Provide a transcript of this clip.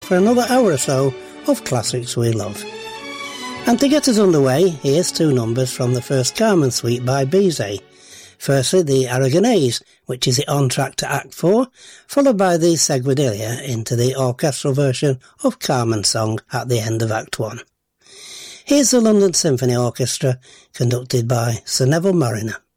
for another hour or so of classics we love. And to get us underway, here's two numbers from the first Carmen suite by Bizet. Firstly, the Aragonese, which is the entr'acte to Act 4, followed by the Seguidilla into the orchestral version of Carmen's song at the end of Act 1. Here's the London Symphony Orchestra, conducted by Sir Neville Marriner.